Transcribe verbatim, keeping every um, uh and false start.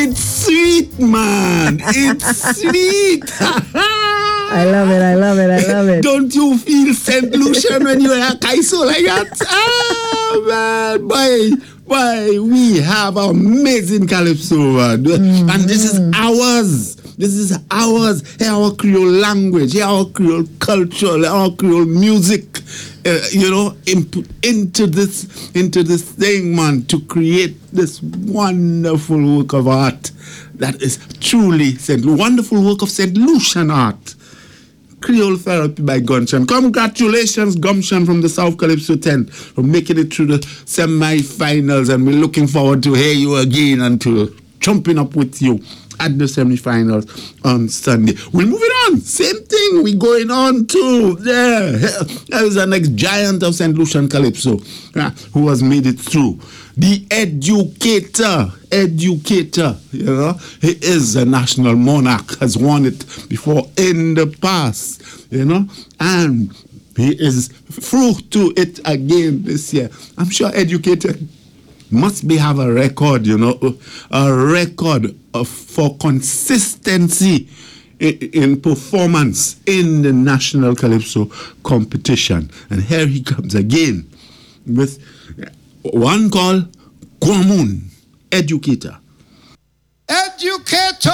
It's sweet, man. It's sweet. I love it, I love it, I love it. Don't you feel Saint Lucian when you hear Kaiso like that? Ah, man, boy, boy, we have amazing calypso, man. Mm-hmm. And this is ours. This is ours. Here our Creole language, here our Creole culture, here our Creole music. Uh, you know, input into this, into this thing, man, to create this wonderful work of art that is truly Saint wonderful work of Saint Lucian art. Creole Therapy by Gunshan. Congratulations, Gunshan from the South Calypso tent, for making it through the semi-finals, and we're looking forward to hear you again and to jumping up with you at the semi-finals on Sunday. We're moving on. Same thing. We're going on to there. There's the next giant of Saint Lucian Calypso uh, who has made it through. The educator, educator, you know, he is a national monarch, has won it before in the past, you know, and he is through to it again this year. I'm sure educator must be have a record, you know, a record of, for consistency in, in performance in the National Calypso competition. And here he comes again with one called Kwamun, educator. Educator!